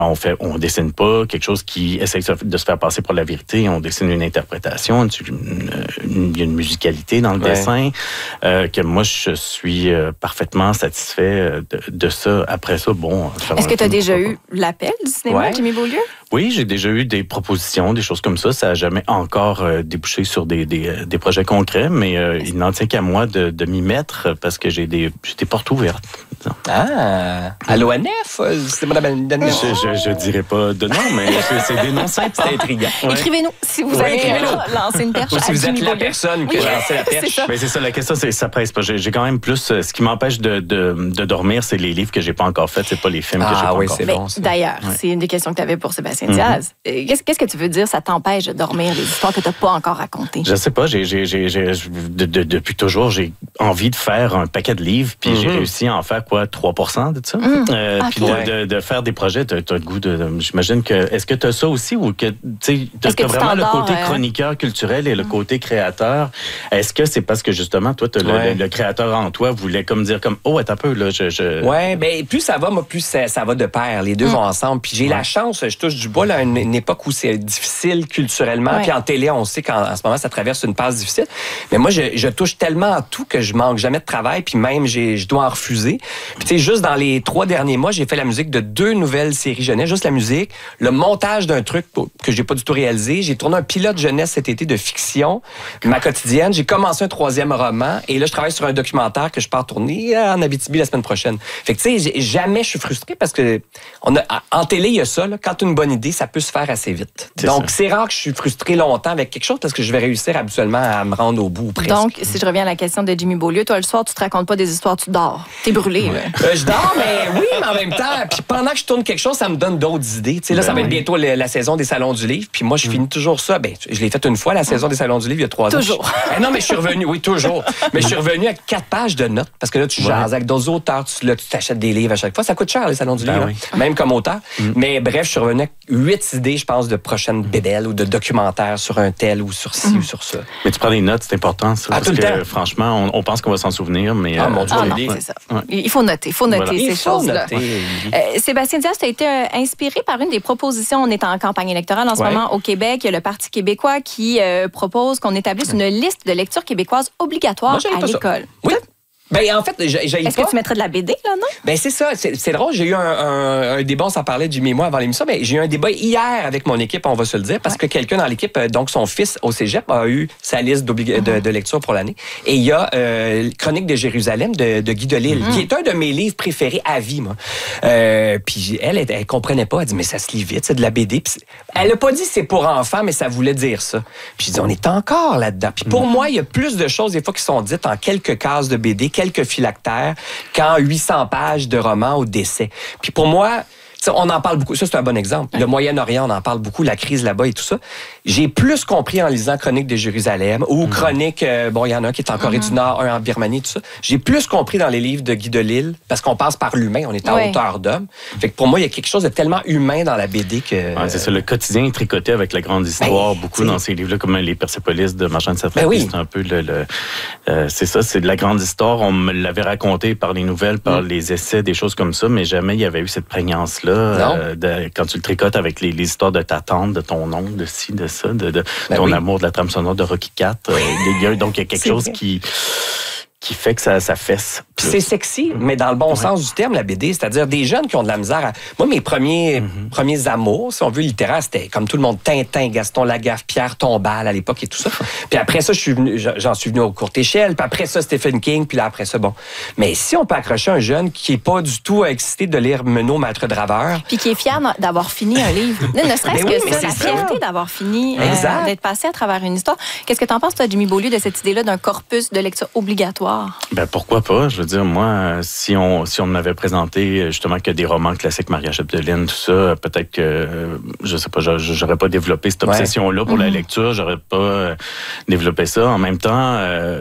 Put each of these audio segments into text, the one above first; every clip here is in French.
On dessine pas quelque chose qui essaie de se faire passer pour la vérité. On dessine une interprétation, il y a une musicalité dans le dessin, que moi, je suis parfaitement satisfait de ça. Après ça, bon... Est-ce que tu as déjà eu l'appel du cinéma, Jimmy Beaulieu? Oui, j'ai déjà eu des propositions, des choses comme ça. Ça n'a jamais encore débouché sur des projets concrets, mais il n'en tient qu'à moi de m'y mettre parce que j'ai des portes ouvertes. Ah! À l'ONF? C'est Mme Je dirais pas de nom, mais c'est des noms simples. C'est intriguant. Ouais. Écrivez-nous si vous avez lancé une perche. Ou si vous êtes la personne qui a lancé la perche. C'est ça, la question, c'est ça presse pas. J'ai quand même plus... Ce qui m'empêche de dormir, c'est les livres que j'ai pas encore faits, c'est pas les films que j'ai pas encore faits. Bon, d'ailleurs, c'est une des questions que tu avais pour Sébastien Diaz. Qu'est-ce que tu veux dire, ça t'empêche de dormir, les histoires que tu n'as pas encore racontées? Je sais pas, depuis toujours, j'ai envie de faire un paquet de livres, puis j'ai réussi à en faire 3% de ça. Puis de faire des projets, tu as le goût de... J'imagine que... Est-ce que tu as ça aussi ou que tu as vraiment le côté chroniqueur culturel et le côté créateur? Est-ce que c'est parce que justement, toi, le créateur en toi voulait comme dire comme, oh, attends un peu, là, Oui, bien, plus ça va, moi, plus ça va de pair. Les deux vont ensemble. Puis j'ai la chance, je touche du bois, là, à une époque où c'est difficile culturellement. Puis en télé, on sait qu'en ce moment, ça traverse une passe difficile. Mais moi, je touche tellement à tout que je manque jamais de travail. Puis même, je dois en refuser. Puis tu sais, juste dans les 3 derniers mois, j'ai fait la musique de 2 nouvelles séries jeunesse, juste la musique, le montage d'un truc que j'ai pas du tout réalisé. J'ai tourné un pilote jeunesse cet été de fiction, ma quotidienne. J'ai commencé un 3e roman et là, je travaille sur un documentaire que je pars tourner en Abitibi la semaine prochaine. Fait que tu sais, jamais je suis frustré parce que en télé, il y a ça, là, quand tu as une bonne idée, ça peut se faire assez vite. Donc, c'est rare que je suis frustré longtemps avec quelque chose parce que je vais réussir habituellement à me rendre au bout ou presque. Donc, si je reviens à la question de Jimmy Beaulieu, toi, le soir, tu te racontes pas des histoires, tu dors. T'es brûlé. Je dors, mais oui, mais en même temps, puis pendant que je tourne quelque chose, ça me donne d'autres idées. Tu sais, là, ça va être bientôt la saison des Salons du Livre, puis moi, je finis toujours ça. Ben, je l'ai fait une fois, la saison des Salons du Livre, il y a 3 ans. Toujours. Non, mais je suis revenu, oui, toujours. Mais je suis revenu avec 4 pages de notes, parce que là, tu jases avec d'autres auteurs, tu t'achètes des livres à chaque fois. Ça coûte cher, les Salons du Livre, même comme auteur. Mais bref, je suis revenu avec 8 idées, je pense, de prochaines bébelles ou de documentaires sur un tel ou sur ci ou sur ça. Mais tu prends des notes, c'est important, ça. Parce tout le que, temps. franchement, on pense qu'on va s'en souvenir, mais... mon Dieu, non, c'est ça. Il faut noter ces choses-là. Sébastien Diaz, tu as été inspiré par une des propositions. On est en campagne électorale en ce moment au Québec. Il y a le Parti québécois qui propose qu'on établisse une liste de lecture québécoise obligatoire à l'école. Oui. Ben, en fait, est-ce que tu mettrais de la BD, là, non? Ben, c'est ça. C'est drôle. J'ai eu un débat, on s'en parlait, Jimmy et moi, avant l'émission, mais j'ai eu un débat hier avec mon équipe, on va se le dire, parce que quelqu'un dans l'équipe, donc son fils au cégep, a eu sa liste de lecture pour l'année. Et il y a Chronique de Jérusalem de Guy Delisle, qui est un de mes livres préférés à vie, moi. Puis elle comprenait pas. Elle dit, mais ça se lit vite, c'est de la BD. Puis elle a pas dit c'est pour enfants, mais ça voulait dire ça. Puis je dis, on est encore là-dedans. Puis pour moi, il y a plus de choses, des fois, qui sont dites en quelques cases de BD, quelques phylactères, qu'en 800 pages de romans au décès. Puis pour moi, on en parle beaucoup. Ça, c'est un bon exemple. Le Moyen-Orient, on en parle beaucoup, la crise là-bas et tout ça. J'ai plus compris en lisant Chronique de Jérusalem ou Chronique, il y en a un qui est en Corée du Nord, un en Birmanie, tout ça. J'ai plus compris dans les livres de Guy Delisle parce qu'on passe par l'humain, on est en hauteur d'homme. Fait que pour moi, il y a quelque chose de tellement humain dans la BD que... c'est ça, le quotidien est tricoté avec la grande histoire, beaucoup dans ces livres-là, comme les Persépolis de Marchand de Safran. C'est un peu c'est ça, c'est de la grande histoire. On me l'avait raconté par les nouvelles, par les essais, des choses comme ça, mais jamais il y avait eu cette prégnance-là. Quand tu le tricotes avec les histoires de ta tante, de ton oncle, de ci, de ça, de ton amour de la trame sonore de Rocky IV. Donc, il y a quelque chose qui fait que ça fesse. C'est sexy, mais dans le bon sens du terme, la BD. C'est-à-dire des jeunes qui ont de la misère. Moi, mes premiers amours, si on veut, littéraires, c'était comme tout le monde, Tintin, Gaston Lagaffe, Pierre Tombal à l'époque et tout ça. Puis après ça, j'en suis venu aux courtes échelles. Puis après ça, Stephen King. Puis là, après ça, bon. Mais si on peut accrocher un jeune qui est pas du tout excité de lire Menot, Maître Draveur. Puis qui est fier d'avoir fini un livre. Ne serait-ce que ça, la fierté d'avoir fini, d'être passé à travers une histoire. Qu'est-ce que t'en penses, toi, Jimmy Beaulieu, de cette idée-là d'un corpus de lecture obligatoire? Ben pourquoi pas? Je veux dire, moi, si on m'avait présenté justement que des romans classiques, Maria Chapdelaine, tout ça, peut-être que, je sais pas, j'aurais pas développé cette obsession-là pour la lecture, j'aurais pas développé ça. En même temps,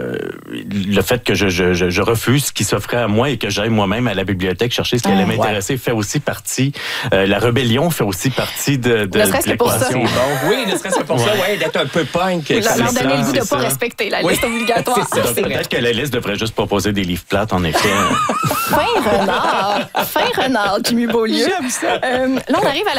le fait que je refuse ce qui s'offrait à moi et que j'aille moi-même à la bibliothèque chercher ce qui allait m'intéresser fait aussi partie, la rébellion fait aussi partie de l'équation. Oui, ne serait-ce que pour ça, d'être un peu punk. Leur donner le goût de pas respecter la liste obligatoire. Peut-être que la liste devrais juste proposer des livres plates, en effet. Fin renard, Jimmy Beaulieu. J'aime ça. Là, on arrive à la